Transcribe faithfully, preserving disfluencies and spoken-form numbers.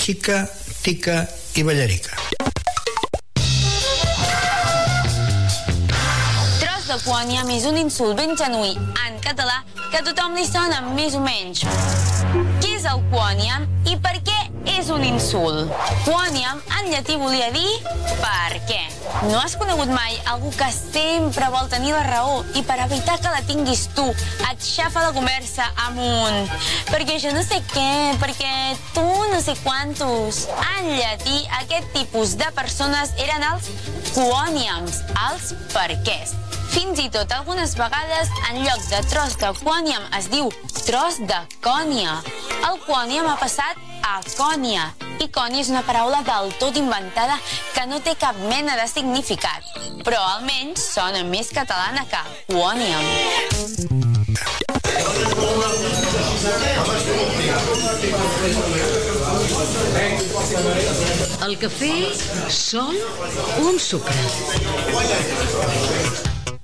xica, tica i ballarica. Tros de quòniam és un insult ben genuí en català que a tothom li sona més o menys. Què és el quòniam i per què és un insult? Quòniam en llatí volia dir per què. No has conegut mai algú que sempre vol tenir la raó i per evitar que la tinguis tu et xafa la conversa amb un perquè jo no sé què, perquè tu no sé quantos. En llatí aquest tipus de persones eren els quòniams, els perquès. Fins i tot algunes vegades en lloc de tros de quòniam es diu tros de cònia. El quòniam ha passat a cònia i cònia és una paraula del tot inventada que no té cap mena de significat, però almenys sona més catalana que quòniam. El cafè sol o amb sucre?